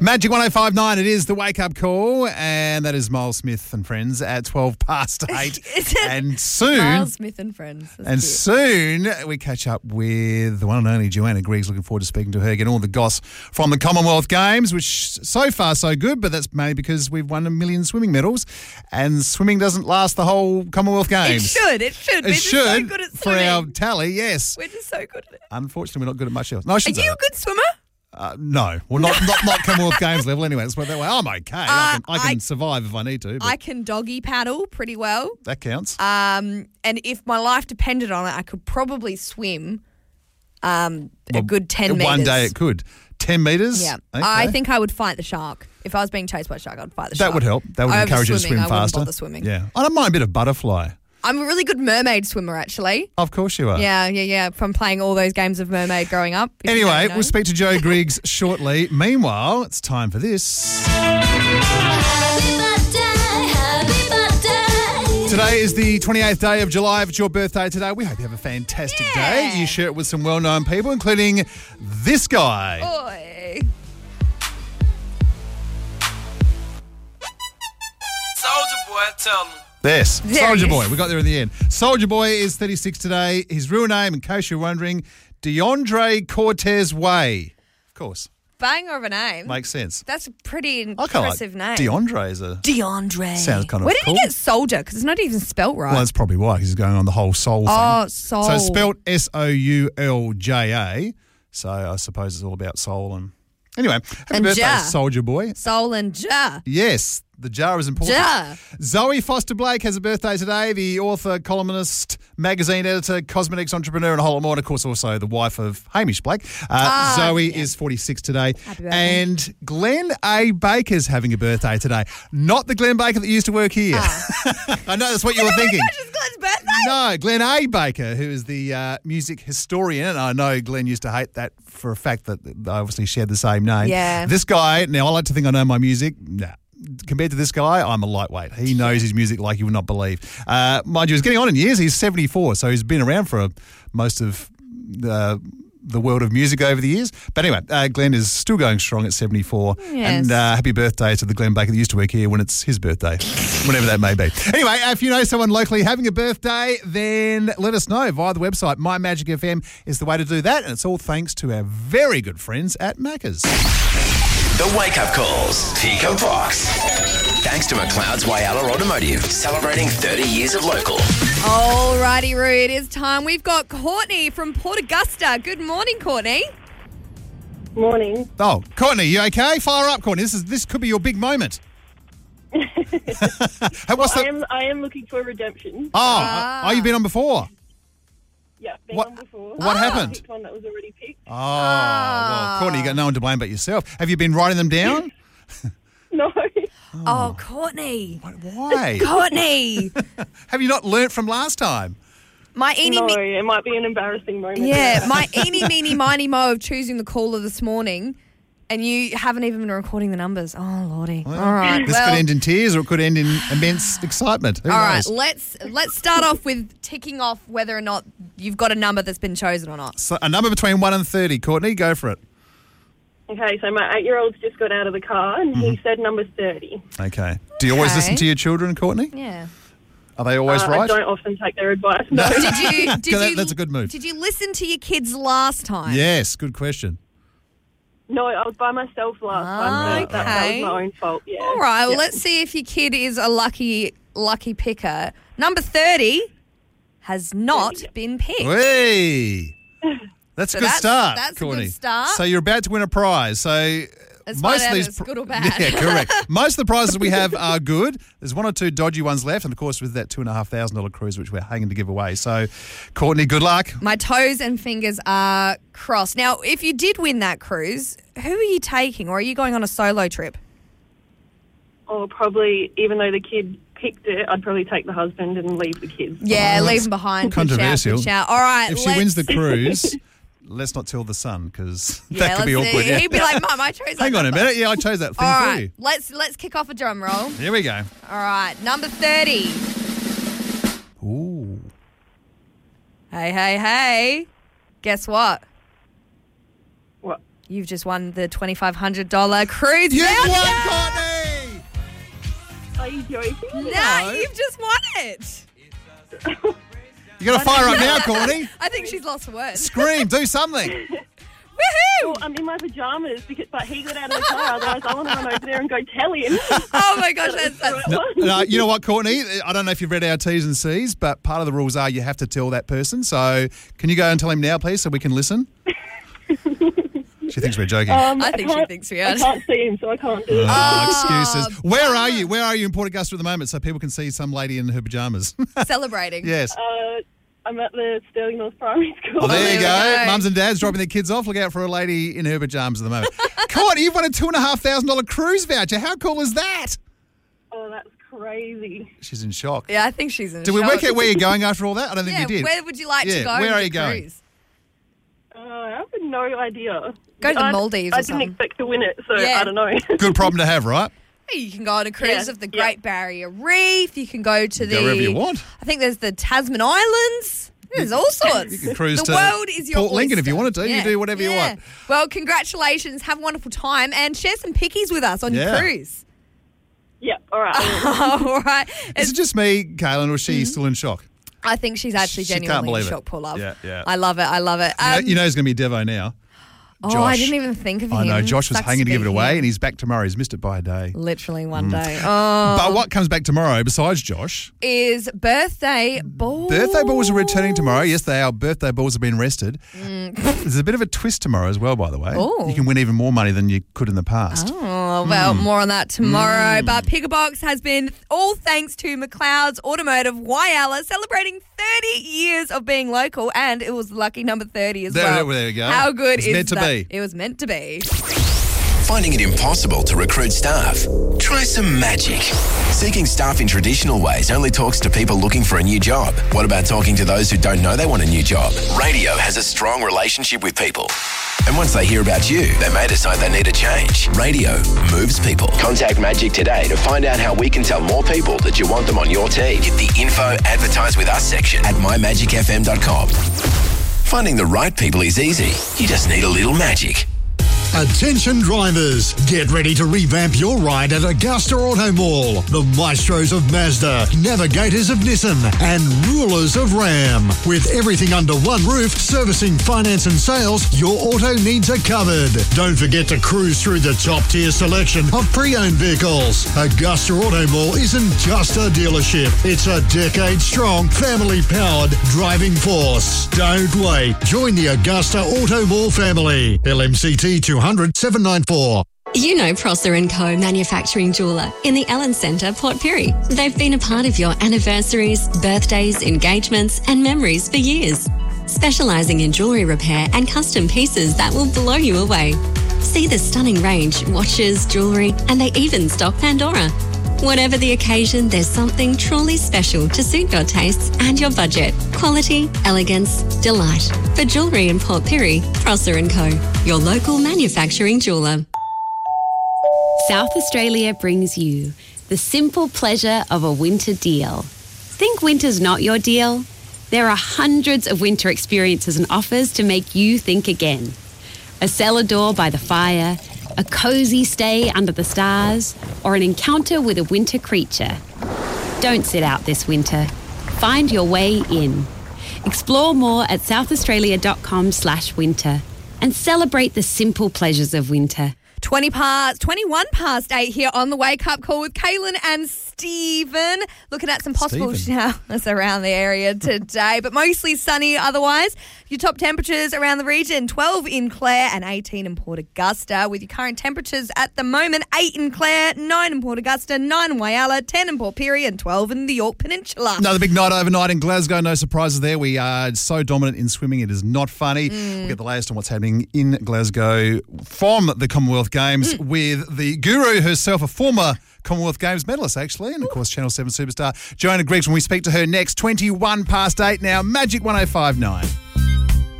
Magic 105.9, it is the wake-up call, and that is Miles Smith and Friends at 12 past 8. And soon... Miles Smith and Friends. That's cute. Soon we catch up with the one and only Joanna Griggs. Looking forward to speaking to her, getting all the goss from the Commonwealth Games, which so far so good, but that's mainly because we've won 1 million swimming medals, and swimming doesn't last the whole Commonwealth Games. It should. We're just so good at for swimming. our tally, yes. We're just so good at it. Unfortunately, we're not good at much else. No, I Are shouldn't say you that. a good swimmer? No. Well, not Commonwealth Games level anyway. Let's put it that way. I'm okay. I can survive if I need to. But I can doggy paddle pretty well. that counts. And if my life depended on it, I could probably swim a good 10 metres. One day it could. 10 metres? Yeah. Okay. I think I would fight the shark. If I was being chased by a shark, I'd fight the shark. That would help. That would encourage you to swim I wouldn't faster. bother swimming. Yeah. I don't mind a bit of butterfly. I'm a really good mermaid swimmer, actually. Of course you are. Yeah. From playing all those games of mermaid growing up. if you Anyway, don't know. we'll speak to Joe Griggs shortly. Meanwhile, it's time for this. Today is the 28th day of July. If it's your birthday today, we hope you have a fantastic day. You share it with some well-known people, including this guy. Oi. Soldier Boy, tell him. Yes, There he Soldier is. Boy. We got there in the end. Soldier Boy is 36 today. His real name, in case you're wondering, DeAndre Cortez Way. Of course, Banger of a name. makes sense. That's a pretty I kind of impressive like name. DeAndre is a... DeAndre. Sounds kind of Where did cool. he get soldier? Because it's not even spelt right. Well, that's probably why, because he's going on the whole soul thing. Oh, soul. So it's spelled Soulja. So I suppose it's all about soul and... Anyway, happy And birthday, Ja. Soldier Boy. Soul and ja. Yes, the jar is important. Ja. Zoe Foster Blake has a birthday today, the author, columnist, magazine editor, cosmetics entrepreneur, and a whole lot more. And, of course, also the wife of Hamish Blake. Zoe is 46 today. Happy birthday. And Glenn A. Baker's having a birthday today. Not the Glenn Baker that used to work here. I know that's what you were thinking. Oh my gosh, it's Glenn's birthday. No, Glenn A. Baker, who is the music historian, and I know Glenn used to hate that for a fact that they obviously shared the same name. Yeah. This guy, now I like to think I know my music. Nah. Compared to this guy, I'm a lightweight. He knows his music like you would not believe. Mind you, he's getting on in years. He's 74, so he's been around for most of the world of music over the years. But anyway, Glenn is still going strong at 74. Yes. And happy birthday to the Glenn Baker that used to work here when it's his birthday, whenever that may be. Anyway, if you know someone locally having a birthday, then let us know via the website. My Magic FM is the way to do that, and it's all thanks to our very good friends at Macca's. The Wake Up Calls. Pico Box. Thanks to McLeod's Whyalla Automotive, celebrating 30 years of local. Alrighty, Roo, it is time. We've got Courtney from Port Augusta. Good morning, Courtney. Morning. Oh, Courtney, you okay? Fire up, Courtney. This could be your big moment. Hey, what's the... I am looking for redemption. Oh, you've been on before? Yeah, been What- on before. what happened? I picked one that was already picked. Oh, well, Courtney, you got no one to blame but yourself. Have you been writing them down? No. Oh, Courtney. Why? Courtney. Have you not learnt from last time? My eeny No, me- it might be an embarrassing moment. Yeah, my eeny, meeny, miny, mo of choosing the caller this morning, and you haven't even been recording the numbers. Oh, Lordy. All right. This could end in tears or it could end in immense excitement. Who all right, knows? let's start off with ticking off whether or not you've got a number that's been chosen or not. So a number between 1 and 30. Courtney, go for it. Okay, so my 8-year-old's just got out of the car and he Mm-hmm. said number 30. Okay. Do you always Okay. listen to your children, Courtney? Yeah. Are they always I right? don't often take their advice. No. That's a good move. Did you listen to your kids last time? Yes, good question. No, I was by myself last time. So that Okay. was my own fault. Yeah. All right, well, Yeah. let's see if your kid is a lucky picker. Number 30 has not 30, yeah. been picked. Hey! That's a So good that's- start, that's a good Courtney. start. So you're about to win a prize. So Let's most find out of if these it's good or bad. Yeah, correct. Most of the prizes we have are good. There's one or two dodgy ones left, and of course with that $2,500 cruise which we're hanging to give away. So, Courtney, good luck. My toes and fingers are crossed. Now, if you did win that cruise, who are you taking, or are you going on a solo trip? Or probably, even though the kid picked it, I'd probably take the husband and leave the kids. Yeah, leave them behind. Good shout, Controversial. good shout. All right, If she wins the cruise, let's not tell the son because that could be let's awkward. see. Yeah. He'd be like, Mum, I chose that Hang on a number." minute. Yeah, I chose that thing All for right, you. let's kick off a drum roll. Here we go. All right, number 30. Ooh. Hey. Guess what? What? You've just won the $2,500 cruise You voucher. won, Courtney! Are you joking? Nah, you've just won it. You got to fire up now, Courtney. I think she's lost for words. Scream, do something. Woohoo! Well, I'm in my pajamas, but he got out of the car. Otherwise, I want to run over there and go tell him. Oh my gosh, that's No, you know what, Courtney? I don't know if you've read our T's and C's, but part of the rules are you have to tell that person. So can you go and tell him now, please, so we can listen? She thinks we're joking. I think she can't- thinks we I are. can't see him, so I can't do it. Excuses. Where are you? Where are you in Port Augusta at the moment so people can see some lady in her pajamas? Celebrating. Yes. I'm at the Sterling North Primary School. Oh, there you we go. go. Mums and dads dropping their kids off. Look out for a lady in her pajamas at the moment. Courtney, you've won a $2,500 cruise voucher. How cool is that? Oh, that's crazy. She's in shock. Yeah, I think she's in Did we shock. work out where you're going after all that? I don't think Yeah, you did. where would you like to Yeah, go? where on are you the going? cruise? I have no idea. Go to the Maldives or I didn't something. expect to win it, so Yeah. I don't know. Good problem to have, right? Hey, you can go on a cruise Yeah, of the yeah. Great Barrier Reef. You can go to the... Go wherever you want. I think there's the Tasman Islands. There's all sorts. You can cruise the to world is your Port Lincoln if you oyster. wanted to. You do whatever you want. Well, congratulations. Have a wonderful time and share some pickies with us on your Yeah. cruise. Yeah, all right. All right. Is it just me, Kaylin, or is she still in shock? I think she's actually She can't genuinely in believe it. shock, poor love. Yeah, yeah. I love it. I love it. You know he's going to be a Devo now. oh, I Josh. didn't even think of him. I know. Josh was Sucks hanging to give it be away, him. and he's back tomorrow. He's missed it by a day. Literally one day. Oh, But what comes back tomorrow besides Josh? is birthday ball. Birthday balls are returning tomorrow. Yes, they are. Birthday balls have been rested. Mm. There's a bit of a twist tomorrow as well, by the way. Oh. You can win even more money than you could in the past. Oh, well, more on that tomorrow. But Pick-a-Box has been all thanks to McLeod's Automotive Whyalla celebrating 30 years of being local, and it was lucky number 30 as well. There we go. How good It's is meant to that? be. It was meant to be. Finding it impossible to recruit staff? Try some magic. Seeking staff in traditional ways only talks to people looking for a new job. What about talking to those who don't know they want a new job? Radio has a strong relationship with people. And once they hear about you, they may decide they need a change. Radio moves people. Contact Magic today to find out how we can tell more people that you want them on your team. Hit the info advertise with us section at mymagicfm.com. Finding the right people is easy. You just need a little magic. Attention drivers, get ready to revamp your ride at Augusta Auto Mall. The maestros of Mazda, navigators of Nissan, and rulers of Ram. With everything under one roof, servicing, finance and sales, your auto needs are covered. Don't forget to cruise through the top-tier selection of pre-owned vehicles. Augusta Auto Mall isn't just a dealership. It's a decade-strong, family-powered driving force. Don't wait. Join the Augusta Auto Mall family. LMCT 200 794. You know Prosser & Co. Manufacturing Jeweller in the Ellen Centre, Port Pirie. They've been a part of your anniversaries, birthdays, engagements and memories for years. Specialising in jewellery repair and custom pieces that will blow you away. See the stunning range, watches, jewellery, and they even stock Pandora. Whatever the occasion, there's something truly special to suit your tastes and your budget. Quality, elegance, delight. For jewellery in Port Pirie, Prosser & Co. Your local manufacturing jeweller. South Australia brings you the simple pleasure of a winter deal. Think winter's not your deal? There are hundreds of winter experiences and offers to make you think again. A cellar door by the fire, a cosy stay under the stars, or an encounter with a winter creature. Don't sit out this winter. Find your way in. Explore more at southaustralia.com/winter and celebrate the simple pleasures of winter. 21 past 8 here on the Wake Up Call with Kaylin and Stephen. Looking at some possible showers around the area today, but mostly sunny otherwise. Your top temperatures around the region, 12 in Clare and 18 in Port Augusta, with your current temperatures at the moment, 8 in Clare, 9 in Port Augusta, 9 in Whyalla, 10 in Port Pirie and 12 in the York Peninsula. Another big night overnight in Glasgow. No surprises there. We are so dominant in swimming. It is not funny. We'll get the latest on what's happening in Glasgow from the Commonwealth Games with the guru herself, a former Commonwealth Games medalist, actually, and of course Channel 7 superstar Joanna Griggs when we speak to her next. 21 past 8 now, Magic 105.9.